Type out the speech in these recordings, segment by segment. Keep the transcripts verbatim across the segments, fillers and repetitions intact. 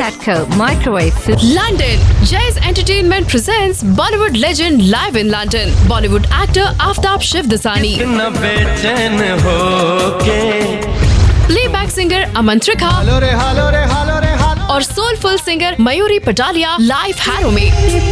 Catco Microwave Food. London. Jay's Entertainment presents Bollywood legend live in London. Bollywood actor Aftab Shivdasani. Playback singer Aman Trikha और soulful singer Mayuri Patalia live Harrow में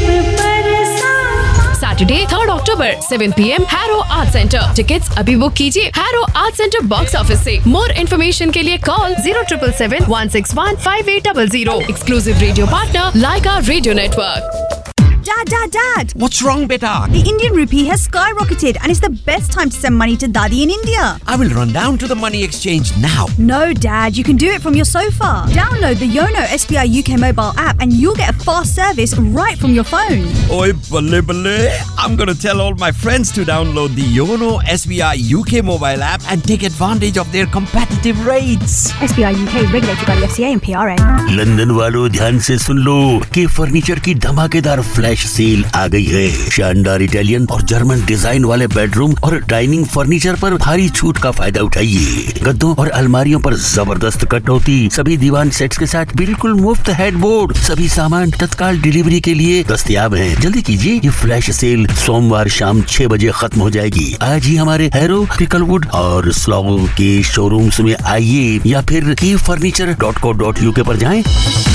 Saturday third October seven p m Harrow Art Center. Tickets अभी book कीजिए Harrow Art Center box office से. More information के लिए call zero seven seven one six one five eight zero zero. Exclusive radio partner Laika Radio Network. Dad, Dad, Dad! What's wrong, beta? The Indian rupee has skyrocketed and it's the best time to send money to Daddy in India. I will run down to the money exchange now. No, Dad, you can do it from your sofa. Download the Yono S B I U K mobile app and you'll get a fast service right from your phone. Oi, balle balle. I'm going to tell all my friends to download the Yono S B I U K mobile app and take advantage of their competitive rates. S B I U K regulated by the F C A and P R A. London वालों ध्यान से सुन लो कि furniture की धमाकेदार flash sale आ गई है। शानदार Italian और जर्मन डिजाइन वाले बेडरूम और डाइनिंग फर्नीचर पर भारी छूट का फायदा उठाइए। गद्दों और अलमारियों पर जबरदस्त कटौती, सभी दीवान सेट्स के साथ बिल्कुल मुफ्त हेडबोर्ड, सभी सामान तत्काल डिलीवरी के लिए दस्तयाब हैं। जल्दी कीजिए, ये फ्लैश सेल सोमवार शाम छह बजे खत्म हो जाएगी। आज ही हमारे हैरो, क्रिकलवुड और स्लॉगो के शोरूम्स में आइए या फिर की furniture dot co dot UK पर जाएं।